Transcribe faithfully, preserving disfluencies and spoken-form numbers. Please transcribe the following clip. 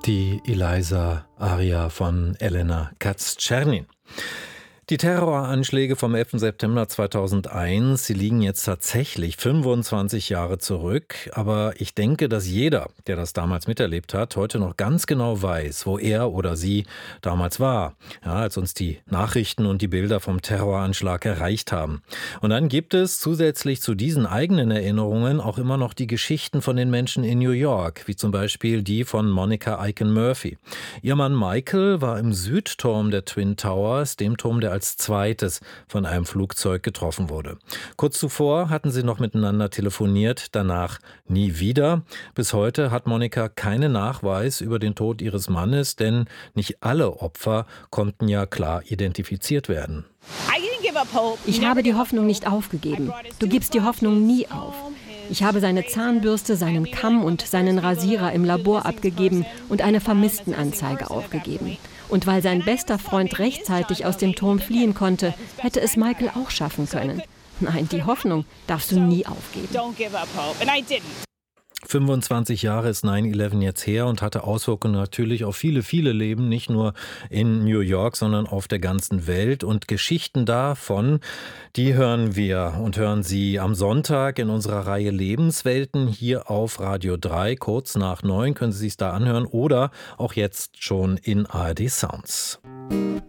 Die Eliza-Aria von Elena Katz-Czernin. Die Terroranschläge vom elften September zweitausendeins, sie liegen jetzt tatsächlich fünfundzwanzig Jahre zurück. Aber ich denke, dass jeder, der das damals miterlebt hat, heute noch ganz genau weiß, wo er oder sie damals war, ja, als uns die Nachrichten und die Bilder vom Terroranschlag erreicht haben. Und dann gibt es zusätzlich zu diesen eigenen Erinnerungen auch immer noch die Geschichten von den Menschen in New York, wie zum Beispiel die von Monica Aiken-Murphy. Ihr Mann Michael war im Südturm der Twin Towers, dem Turm, der als zweites von einem Flugzeug getroffen wurde. Kurz zuvor hatten sie noch miteinander telefoniert, danach nie wieder. Bis heute hat Monica keinen Nachweis über den Tod ihres Mannes, denn nicht alle Opfer konnten ja klar identifiziert werden. Ich habe die Hoffnung nicht aufgegeben. Du gibst die Hoffnung nie auf. Ich habe seine Zahnbürste, seinen Kamm und seinen Rasierer im Labor abgegeben und eine Vermisstenanzeige aufgegeben. Und weil sein bester Freund rechtzeitig aus dem Turm fliehen konnte, hätte es Michael auch schaffen können. Nein, die Hoffnung darfst du nie aufgeben. fünfundzwanzig Jahre ist neun elf jetzt her und hatte Auswirkungen natürlich auf viele, viele Leben, nicht nur in New York, sondern auf der ganzen Welt. Und Geschichten davon, die hören wir und hören Sie am Sonntag in unserer Reihe Lebenswelten hier auf Radio drei. Kurz nach neun können Sie sich da anhören oder auch jetzt schon in A R D Sounds.